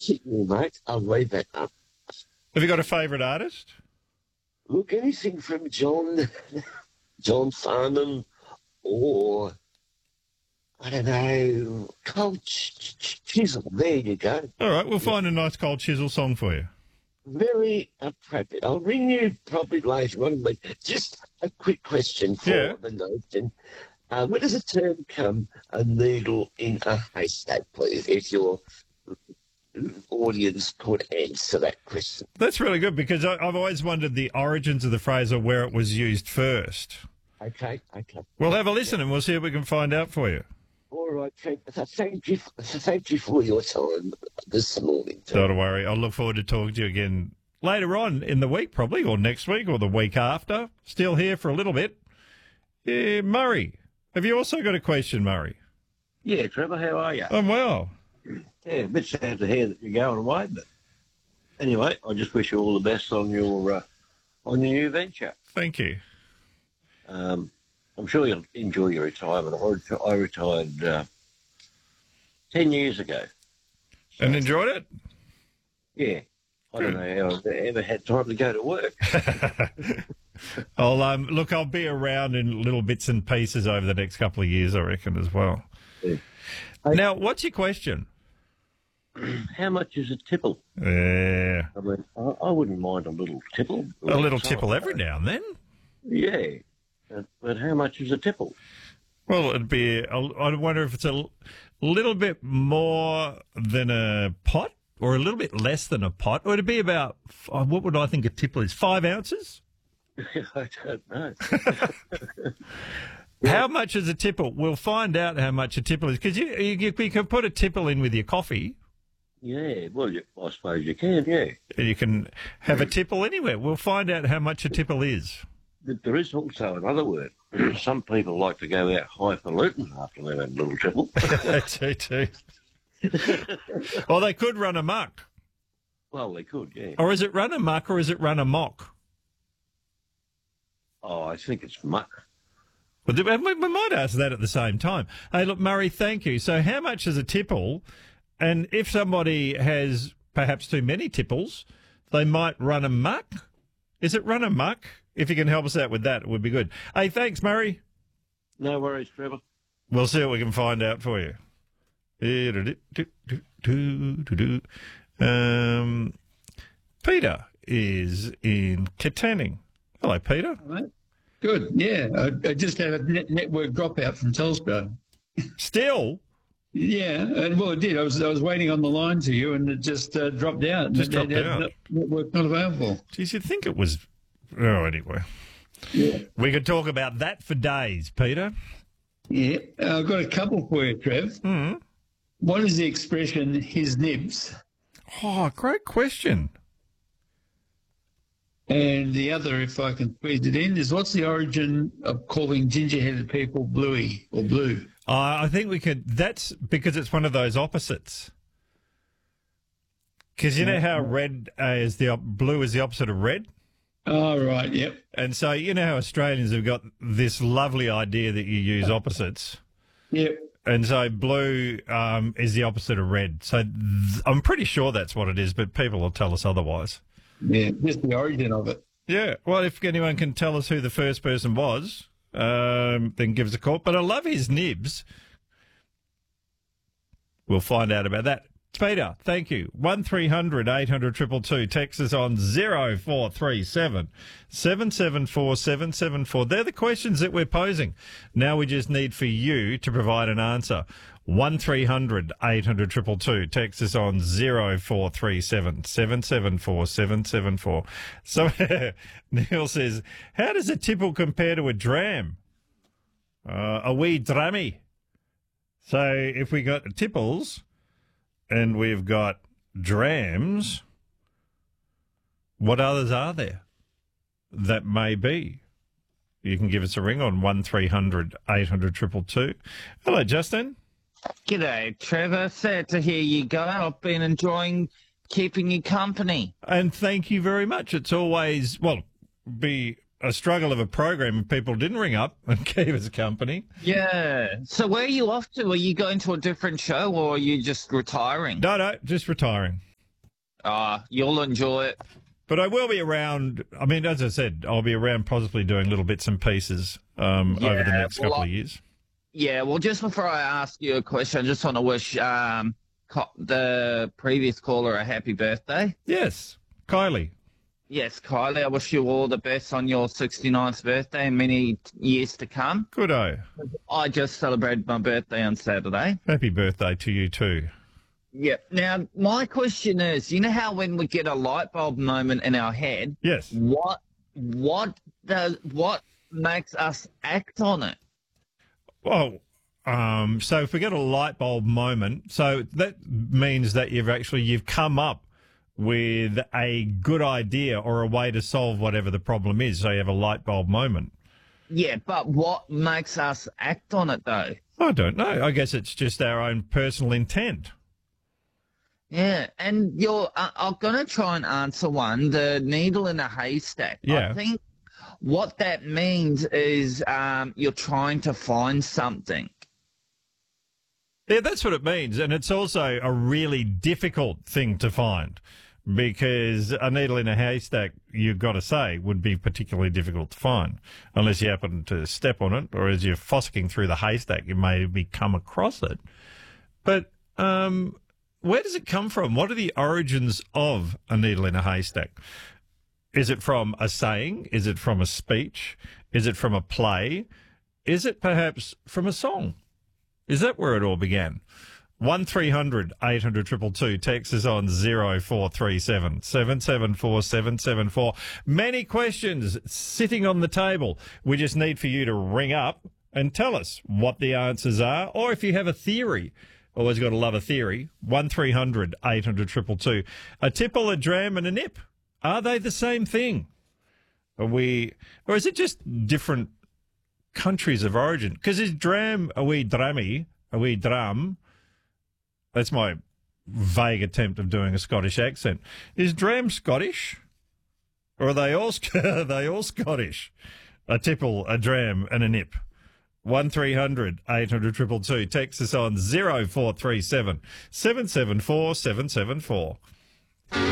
keep me, mate. I'll leave that up. Have you got a favourite artist? Look, anything from John Farnham, or I don't know, Cold Chisel. There you go. All right, we'll find a nice Cold Chisel song for you. Very appropriate. I'll ring you probably later on, but just a quick question for the notion. Where does the term come, a needle in a haystack, please, if your audience could answer that question? That's really good, because I've always wondered the origins of the phrase or where it was used first. Okay. We'll have a listen and we'll see if we can find out for you. All right, thank you for your time this morning. Don't worry. I'll look forward to talking to you again later on in the week, probably, or next week, or the week after. Still here for a little bit. Murray, have you also got a question, Murray? Yeah, Trevor, how are you? I'm well. Yeah, a bit sad to hear that you're going away, but anyway, I just wish you all the best on your new venture. Thank you. I'm sure you'll enjoy your retirement. I retired 10 years ago. And enjoyed it? Yeah. I don't know how I've ever had time to go to work. I'll be around in little bits and pieces over the next couple of years, I reckon, as well. Yeah. Now, what's your question? How much is a tipple? Yeah. I mean, I wouldn't mind a little tipple. A little tipple every now and then. Yeah. But how much is a tipple? Well, it'd be, I wonder if it's a little bit more than a pot or a little bit less than a pot. Or it'd be about, what would I think a tipple is, 5 ounces? I don't know. How much is a tipple? We'll find out how much a tipple is, because you can put a tipple in with your coffee. Yeah, well, I suppose you can, yeah. You can have a tipple anywhere. We'll find out how much a tipple is. There is also another word. Some people like to go out highfalutin after they've had a little tipple. too. Or they could run amok. Well, they could, yeah. Or is it run amok or is it run amok? Oh, I think it's muck. Well, we might ask that at the same time. Hey, look, Murray, thank you. So how much is a tipple? And if somebody has perhaps too many tipples, they might run amok. Is it run amok? If you can help us out with that, it would be good. Hey, thanks, Murray. No worries, Trevor. We'll see what we can find out for you. Peter is in Katanning. Hello, Peter. All right. Good, yeah. I just had a network dropout from Telstra. Still? Yeah, well, it did. I was waiting on the line to you, and it just dropped out. Dropped out. Network not available. Geez, you'd think it was... Oh, anyway. Yeah. We could talk about that for days, Peter. Yeah. I've got a couple for you, Trev. Mm. What is the expression, his nibs? Oh, great question. And the other, if I can squeeze it in, is what's the origin of calling ginger-headed people bluey or blue? I think we could... That's because it's one of those opposites. Because you know how red is blue is the opposite of red? Oh, right, yep. And so you know how Australians have got this lovely idea that you use opposites? Yep. And so blue is the opposite of red. So I'm pretty sure that's what it is, but people will tell us otherwise. Yeah, just the origin of it. Yeah, well, if anyone can tell us who the first person was, then give us a call. But I love his nibs. We'll find out about that. Peter, thank you. 1300 800 222. Text us on 0437 774 774. They're the questions that we're posing. Now we just need for you to provide an answer. 1300 800 222. Text us on 0437 774 774. So Neil says, how does a tipple compare to a dram? A wee drammy. So if we got tipples and we've got drams, what others are there that may be? You can give us a ring on 1300 800 222. Hello, Justin. G'day, Trevor. Sad to hear you go. I've been enjoying keeping you company. And thank you very much. It's always, be a struggle of a program if people didn't ring up and keep us company. Yeah. So where are you off to? Are you going to a different show or are you just retiring? No, just retiring. You'll enjoy it. But I will be around. I mean, as I said, I'll be around possibly doing little bits and pieces over the next couple of years. Yeah, well, just before I ask you a question, I just want to wish the previous caller a happy birthday. Yes, Kylie. Yes, Kylie, I wish you all the best on your 69th birthday and many years to come. Good-o. I just celebrated my birthday on Saturday. Happy birthday to you too. Yep. Now, my question is, you know how when we get a light bulb moment in our head, Yes. what makes us act on it? Well, so if we get a light bulb moment, so that means that you've come up with a good idea or a way to solve whatever the problem is. So you have a light bulb moment. Yeah, but what makes us act on it, though? I don't know. I guess it's just our own personal intent. Yeah, and I'm going to try and answer one, the needle in a haystack. Yeah. I think what that means is you're trying to find something. Yeah, that's what it means. And it's also a really difficult thing to find because a needle in a haystack, you've got to say, would be particularly difficult to find unless you happen to step on it or as you're fossicking through the haystack, you may come across it. But where does it come from? What are the origins of a needle in a haystack? Is it from a saying? Is it from a speech? Is it from a play? Is it perhaps from a song? Is that where it all began? 1300 800 222. Text is on 0437 774 774. Many questions sitting on the table. We just need for you to ring up and tell us what the answers are, or if you have a theory. Always got to love a theory. 1300 800 222. A tipple, a dram, and a nip. Are they the same thing? Or is it just different countries of origin? Because is dram a wee drammy, a wee drum? That's my vague attempt of doing a Scottish accent. Is dram Scottish? Or are they all Scottish? A tipple, a dram, and a nip. 1300 800 222. Text us on 0437 774 774.